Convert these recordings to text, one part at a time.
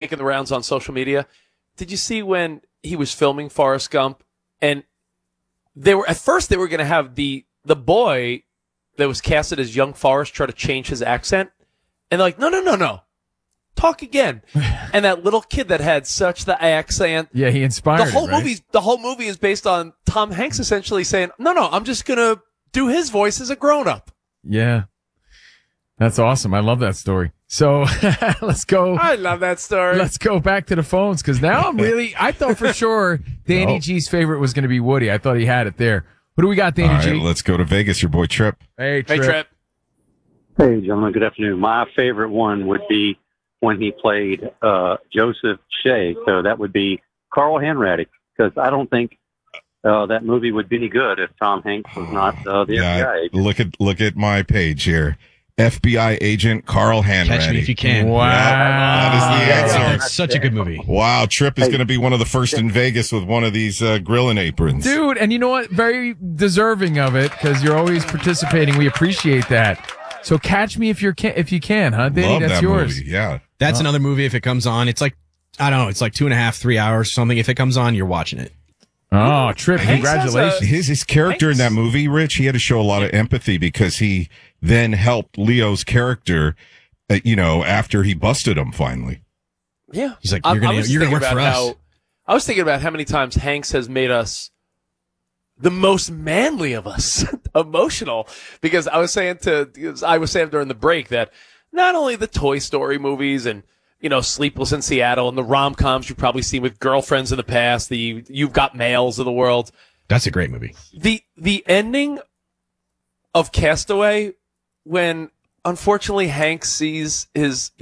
making the rounds on social media. Did you see when he was filming Forrest Gump, and at first they were going to have the boy that was casted as young Forrest try to change his accent, and they're like, no, talk again. And that little kid that had such the accent. Yeah, he inspired the whole movie is based on Tom Hanks essentially saying, no, I'm just going to do his voice as a grown-up. Yeah. That's awesome. I love that story. So let's go. I love that story. Let's go back to the phones because now I thought for sure Danny G's favorite was going to be Woody. I thought he had it there. Who do we got, Danny G? Let's go to Vegas. Your boy Trip. Hey, Trip. Hey, Trip. Hey, gentlemen. Good afternoon. My favorite one would be when he played Joseph Shea. So that would be Carl Hanratty, because I don't think that movie would be any good if Tom Hanks was not the FBI agent. Look at my page here. FBI agent Carl Hanratty. Catch Me If You Can. Wow. That is the answer. That's such a good movie. Wow, Trip is going to be one of the first in Vegas with one of these grilling aprons. Dude, and you know what? Very deserving of it because you're always participating. We appreciate that. So catch me if you can, huh, Danny? Love That's that yours. movie. Yeah. That's another movie if it comes on. It's like, I don't know, it's like 2.5, 3 hours or something. If it comes on, you're watching it. Oh, Trip, Hanks congratulations. His character in that movie, Rich, he had to show a lot of empathy because he then helped Leo's character, after he busted him finally. Yeah. He's like, you're going to work for us. I was thinking about how many times Hanks has made us the most manly of us, emotional, because I was saying during the break that not only the Toy Story movies and, Sleepless in Seattle and the rom-coms you've probably seen with girlfriends in the past, the You've Got Mails of the world. That's a great movie. The ending of Castaway, when unfortunately Hank sees his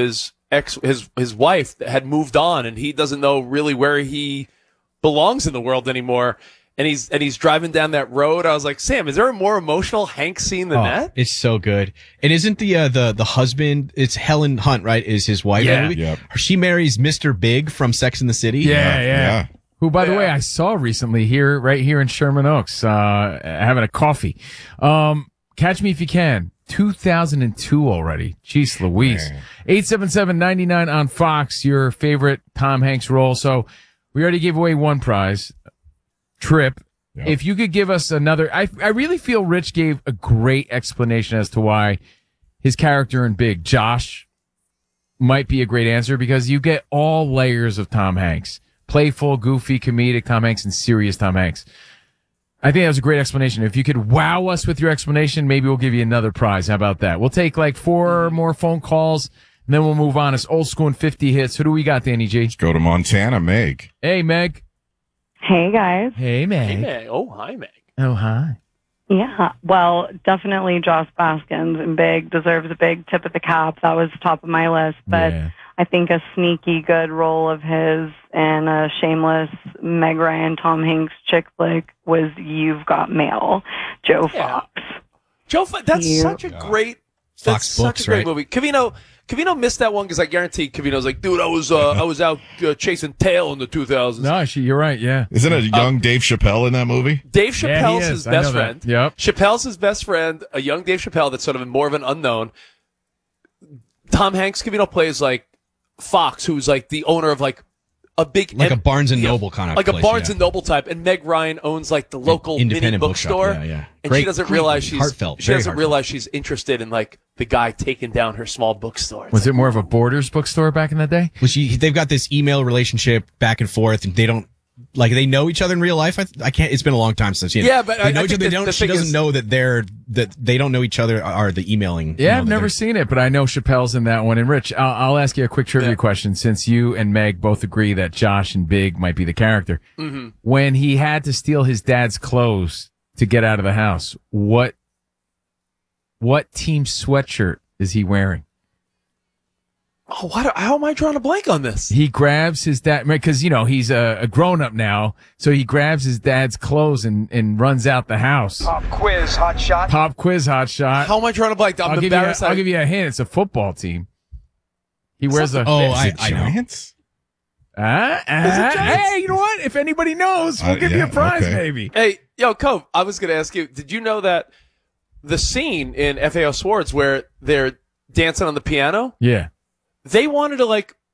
wife had moved on and he doesn't know really where he belongs in the world anymore. And he's driving down that road. I was like, Sam, is there a more emotional Hank scene than that? It's so good. And isn't the husband? It's Helen Hunt, right? Is his wife? Yeah. Yep. She marries Mr. Big from Sex and the City. Yeah. Who, by the way, I saw recently right here in Sherman Oaks, having a coffee. Catch Me If You Can. 2002 already. Jeez Louise. 877-99 on Fox, your favorite Tom Hanks role. So we already gave away one prize. Trip. Yep. If you could give us another, I really feel Rich gave a great explanation as to why his character in Big, Josh, might be a great answer because you get all layers of Tom Hanks. Playful, goofy, comedic Tom Hanks and serious Tom Hanks. I think that was a great explanation. If you could wow us with your explanation, maybe we'll give you another prize. How about that? We'll take like 4 more phone calls and then we'll move on. It's old school and 50 hits. Who do we got, Danny G? Let's go to Montana, Meg. Hey, Meg. Hey, guys. Hey, Meg. Hey, Meg. Oh, hi, Meg. Oh, hi. Yeah, well, definitely Josh Baskins and Big deserves a big tip of the cap. That was top of my list. But Yeah. I think a sneaky good role of his and a shameless Meg Ryan, Tom Hanks chick flick was You've Got Mail, Joe Fox. That's such a great Fox Books, right? movie. Cavino missed that one because I guarantee Cavino's like, dude, I was out chasing tail in the 2000s. No, you're right. Yeah. Isn't it young Dave Chappelle in that movie? Dave Chappelle's he is. his I know best that. friend. Yep. Chappelle's his best friend, a young Dave Chappelle that's sort of more of an unknown. Tom Hanks, Cavino plays like Fox, who's like the owner of like a big a Barnes and Noble kind of like place, a Barnes and Noble type, and Meg Ryan owns like the local independent mini bookstore. Yeah. And Great, she doesn't realize heartfelt. she very doesn't heartfelt. realize she's interested in like the guy taking down her small bookstore. Was it more of a Borders bookstore back in the day? Well, they've got this email relationship back and forth, and they don't they know each other in real life. I can't. It's been a long time since. Yeah, but they know I each other. think She doesn't know that they don't know each other. Are the emailing? Yeah, I've never seen it, but I know Chappelle's in that one. And Rich, I'll ask you a quick trivia question since you and Meg both agree that Josh and Big might be the character. Mm-hmm. When he had to steal his dad's clothes to get out of the house, what team sweatshirt is he wearing? Oh, how am I drawing a blank on this? He grabs his dad, because, he's a grown-up now, so he grabs his dad's clothes and runs out the house. Pop quiz, hot shot. Pop quiz, hot shot. How am I drawing a blank? I'll give you a hint. It's a football team. He wears a... I know. Giants? Hey, you know what? If anybody knows, we'll give you a prize, maybe. Hey, Cove, I was going to ask you, did you know that the scene in FAO Swords where they're dancing on the piano? Yeah. They wanted to